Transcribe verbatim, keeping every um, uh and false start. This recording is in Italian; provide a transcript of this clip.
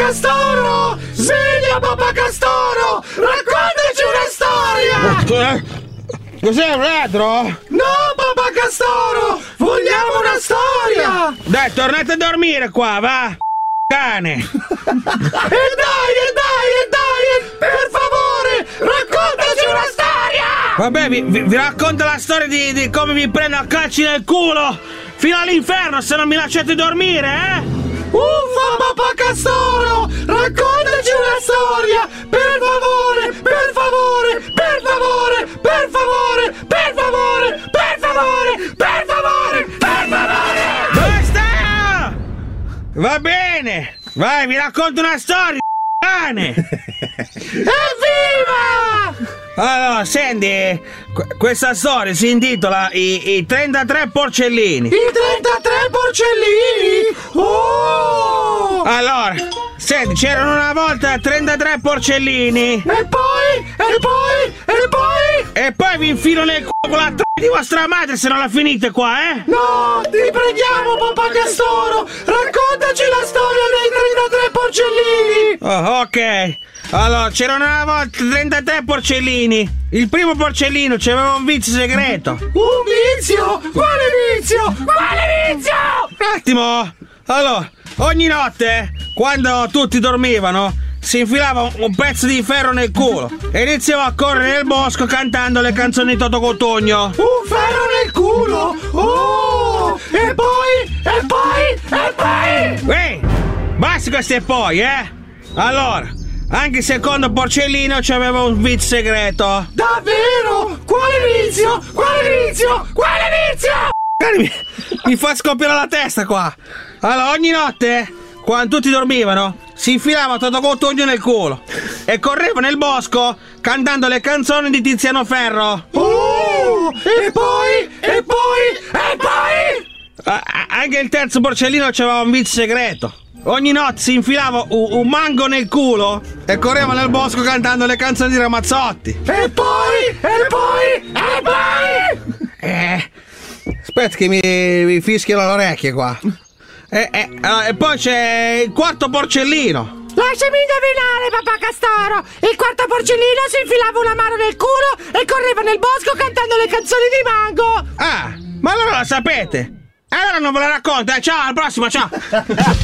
Castoro! Sveglia, papà Castoro! Raccontaci una storia! Cos'è un ladro? No, papà Castoro! Vogliamo una storia! Dai, tornate a dormire qua, va! Cane! E dai, e dai, e dai! Per favore, raccontaci una storia! Vabbè, vi, vi, vi racconto la storia di, di come vi prendo a calci nel culo fino all'inferno se non mi lasciate dormire, eh? Uffa, papà Castoro! Raccontaci una storia! Per favore, per favore, per favore, per favore, per favore, per favore, per favore, per favore! Basta! Va bene! Vai, vi racconto una storia, cane! Evviva! Allora, senti, qu- questa storia si intitola I, i trentatré porcellini. I trentatré porcellini! Oh! Allora, senti, c'erano una volta trentatré porcellini. E poi, e poi, e poi? E poi vi infilo nel culo con la t***a di vostra madre se non la finite qua, eh? No, ti preghiamo, papà Castoro! Raccontaci la storia dei trentatré porcellini! Oh, ok. Allora, c'erano una volta trentatré porcellini. Il primo porcellino c'aveva un vizio segreto. Un vizio? Quale vizio? Quale vizio? Un attimo. Allora, ogni notte, quando tutti dormivano, si infilava un, un pezzo di ferro nel culo e iniziava a correre nel bosco cantando le canzoni di Toto Cotugno. Un ferro nel culo? Oh! E poi? E poi? E poi? Ehi, basta queste poi, eh? Allora, anche il secondo porcellino c'aveva un vizio segreto. Davvero? Quale vizio? Quale vizio? Quale vizio? Mi, mi fa scoppiare la testa qua. Allora, ogni notte, quando tutti dormivano, si infilava Toto Cotugno nel culo e correva nel bosco cantando le canzoni di Tiziano Ferro. Oh! E poi? E poi? E poi? Ah, anche il terzo porcellino c'aveva un vizio segreto. Ogni notte si infilava un, un mango nel culo e correva nel bosco cantando le canzoni di Ramazzotti. E poi? E poi? E poi? Eh, aspetta che mi, mi fischiano le orecchie qua. E, e, e poi c'è il quarto porcellino. Lasciami indovinare, papà Castoro! Il quarto porcellino si infilava una mano nel culo e correva nel bosco cantando le canzoni di Mango! Ah, ma allora la sapete? Allora non ve la racconto, eh? Ciao, alla prossima, ciao!